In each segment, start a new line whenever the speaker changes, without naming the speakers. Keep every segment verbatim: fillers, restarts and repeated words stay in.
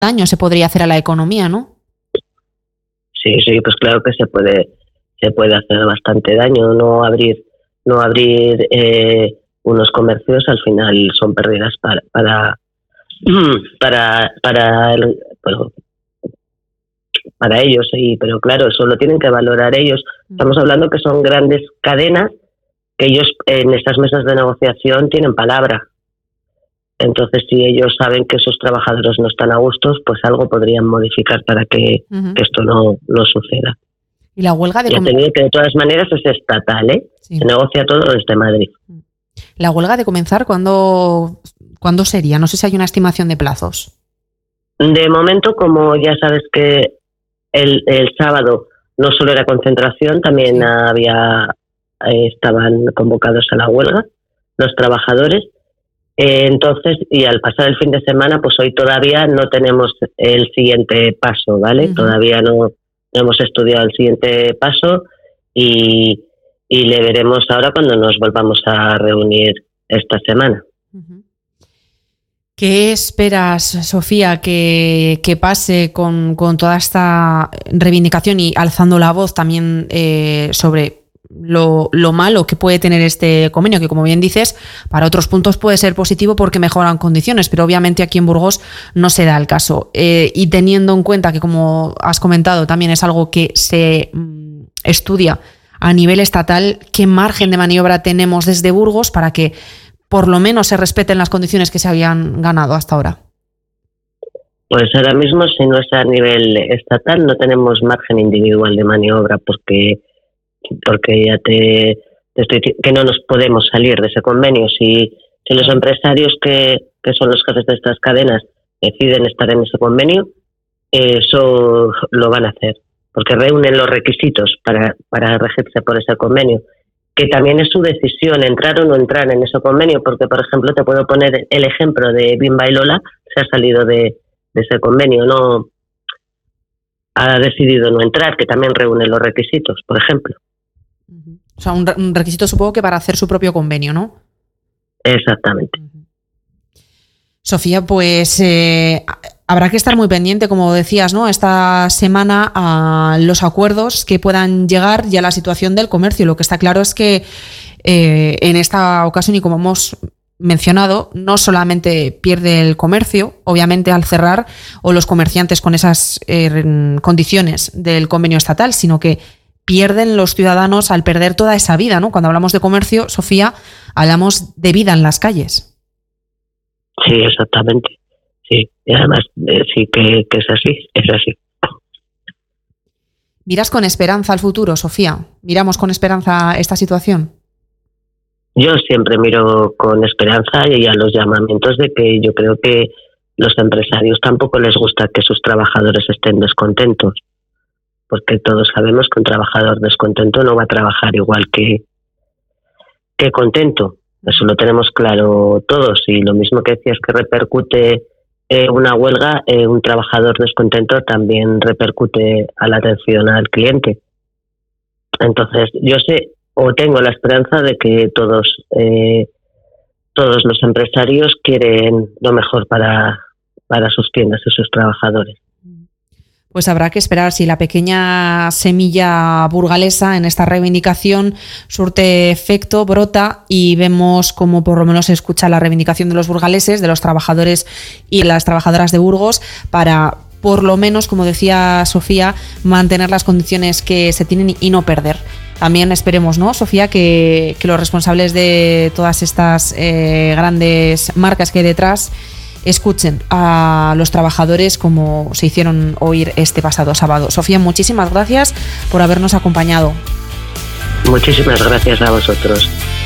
daño se podría hacer a la economía, ¿no?
Sí, sí, pues claro que se puede, se puede hacer bastante daño. No abrir, no abrir eh, unos comercios al final son pérdidas para, para, para, para, el, bueno, para ellos, sí, pero claro, eso lo tienen que valorar ellos. Estamos hablando que son grandes cadenas que ellos en estas mesas de negociación tienen palabra. Entonces, si ellos saben que sus trabajadores no están a gustos, pues algo podrían modificar para que, uh-huh. que esto no, no suceda.
Y la huelga de
ya te digo que de todas maneras es estatal, ¿eh? Sí. Se negocia todo desde Madrid.
La huelga de comenzar, ¿cuándo, ¿cuándo sería? No sé si hay una estimación de plazos.
De momento, como ya sabes que el, el sábado no solo era concentración, también sí. había eh, estaban convocados a la huelga los trabajadores. Eh, entonces, y al pasar el fin de semana, pues hoy todavía no tenemos el siguiente paso, ¿vale? Uh-huh. Todavía no, no hemos estudiado el siguiente paso y, y le veremos ahora cuando nos volvamos a reunir esta semana.
Uh-huh. ¿Qué esperas, Sofía, que, que pase con, con toda esta reivindicación y alzando la voz también eh, sobre Lo, lo malo que puede tener este convenio, que como bien dices, para otros puntos puede ser positivo porque mejoran condiciones, pero obviamente aquí en Burgos no se da el caso. Eh, y teniendo en cuenta que, como has comentado, también es algo que se mm, estudia a nivel estatal, ¿qué margen de maniobra tenemos desde Burgos para que por lo menos se respeten las condiciones que se habían ganado hasta ahora?
Pues ahora mismo, si no es a nivel estatal, no tenemos margen individual de maniobra porque porque ya te, te estoy que no nos podemos salir de ese convenio. Si, si los empresarios que, que son los jefes de estas cadenas deciden estar en ese convenio, eso lo van a hacer, porque reúnen los requisitos para, para regirse por ese convenio, que también es su decisión entrar o no entrar en ese convenio, porque por ejemplo te puedo poner el ejemplo de Bimba y Lola, se ha salido de, de ese convenio, no ha decidido no entrar, que también reúne los requisitos, por ejemplo.
O sea, un, re- un requisito supongo que para hacer su propio convenio, ¿no?
Exactamente.
Sofía, pues eh, habrá que estar muy pendiente, como decías, ¿no? Esta semana a los acuerdos que puedan llegar y a la situación del comercio. Lo que está claro es que eh, en esta ocasión, y como hemos mencionado, no solamente pierde el comercio, obviamente al cerrar, o los comerciantes con esas eh, condiciones del convenio estatal, sino que pierden los ciudadanos al perder toda esa vida, ¿no? Cuando hablamos de comercio, Sofía, hablamos de vida en las calles.
Sí, exactamente. Sí, y además eh, sí que, que es así, es así.
¿Miras con esperanza al futuro, Sofía? ¿Miramos con esperanza esta situación?
Yo siempre miro con esperanza y a los llamamientos de que yo creo que los empresarios tampoco les gusta que sus trabajadores estén descontentos, porque todos sabemos que un trabajador descontento no va a trabajar igual que, que contento. Eso lo tenemos claro todos. Y lo mismo que decías que repercute eh, una huelga, eh, un trabajador descontento también repercute a la atención al cliente. Entonces, yo sé o tengo la esperanza de que todos, eh, todos los empresarios quieren lo mejor para, para sus tiendas y sus trabajadores.
Pues habrá que esperar si la pequeña semilla burgalesa en esta reivindicación surte efecto, brota y vemos cómo por lo menos se escucha la reivindicación de los burgaleses, de los trabajadores y las trabajadoras de Burgos para, por lo menos, como decía Sofía, mantener las condiciones que se tienen y no perder. También esperemos, ¿no, Sofía, que, que los responsables de todas estas eh, grandes marcas que hay detrás escuchen a los trabajadores como se hicieron oír este pasado sábado. Sofía, muchísimas gracias por habernos acompañado.
Muchísimas gracias a vosotros.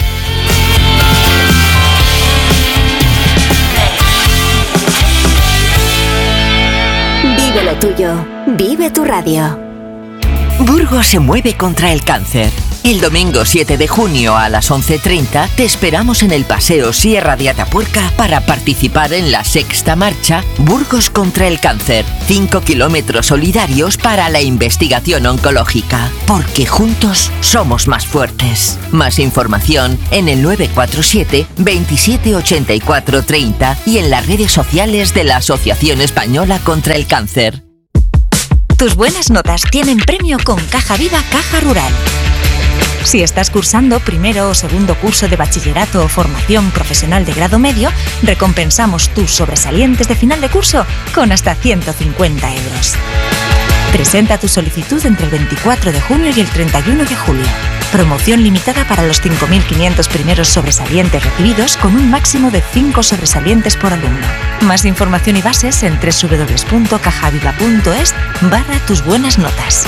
Vive lo tuyo, vive tu radio.
Burgos se mueve contra el cáncer. El domingo siete de junio a las once treinta te esperamos en el Paseo Sierra de Atapuerca para participar en la sexta marcha Burgos contra el cáncer. Cinco kilómetros solidarios para la investigación oncológica. Porque juntos somos más fuertes. Más información en el nueve cuatro siete, veintisiete ochenta y cuatro treinta y en las redes sociales de la Asociación Española contra el Cáncer.
Tus buenas notas tienen premio con Caja Viva Caja Rural. Si estás cursando primero o segundo curso de bachillerato o formación profesional de grado medio, recompensamos tus sobresalientes de final de curso con hasta ciento cincuenta euros. Presenta tu solicitud entre el veinticuatro de junio y el treinta y uno de julio. Promoción limitada para los cinco mil quinientos primeros sobresalientes recibidos con un máximo de cinco sobresalientes por alumno. Más información y bases en doble u doble u doble u punto cajaviva punto es barra tus buenas notas.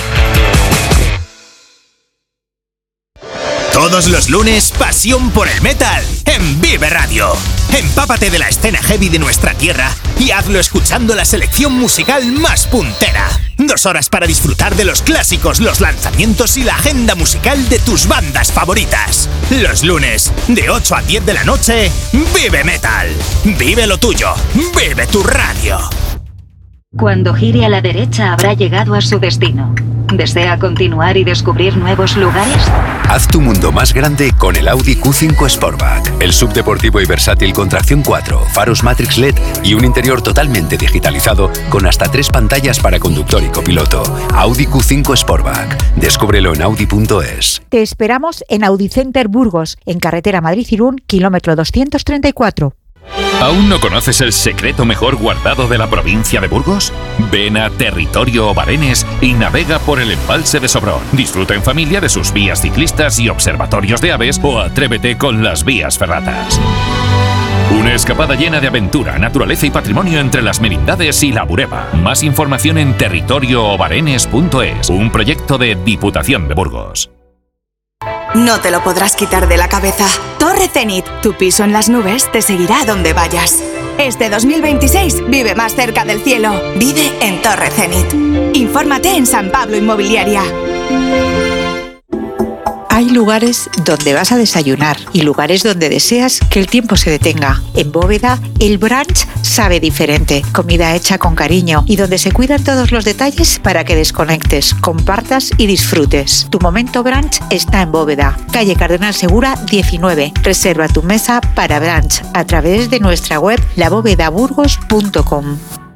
Todos los lunes, pasión por el metal en Vive Radio. Empápate de la escena heavy de nuestra tierra y hazlo escuchando la selección musical más puntera. Dos horas para disfrutar de los clásicos, los lanzamientos y la agenda musical de tus bandas favoritas. Los lunes, de ocho a diez de la noche, Vive Metal. Vive lo tuyo. Vive tu radio.
Cuando gire a la derecha habrá llegado a su destino. ¿Desea continuar y descubrir nuevos lugares?
Haz tu mundo más grande con el Audi Q cinco Sportback. El subdeportivo y versátil con tracción cuatro, faros Matrix L E D y un interior totalmente digitalizado con hasta tres pantallas para conductor y copiloto. Audi Q cinco Sportback. Descúbrelo en audi punto es.
Te esperamos en Audi Center Burgos, en carretera Madrid-Irún, kilómetro doscientos treinta y cuatro.
¿Aún no conoces el secreto mejor guardado de la provincia de Burgos? Ven a Territorio Obarenes y navega por el embalse de Sobrón. Disfruta en familia de sus vías ciclistas y observatorios de aves o atrévete con las vías ferratas. Una escapada llena de aventura, naturaleza y patrimonio entre las Merindades y la Bureba. Más información en territorio obarenes punto es, un proyecto de Diputación de Burgos.
No te lo podrás quitar de la cabeza. Torre Zenit, tu piso en las nubes, te seguirá donde vayas. Este dos mil veintiséis vive más cerca del cielo. Vive en Torre Zenit. Infórmate en San Pablo Inmobiliaria.
Hay lugares donde vas a desayunar y lugares donde deseas que el tiempo se detenga. En Bóveda, el brunch sabe diferente. Comida hecha con cariño y donde se cuidan todos los detalles para que desconectes, compartas y disfrutes. Tu momento brunch está en Bóveda, calle Cardenal Segura diecinueve. Reserva tu mesa para brunch a través de nuestra web la bóveda burgos punto com.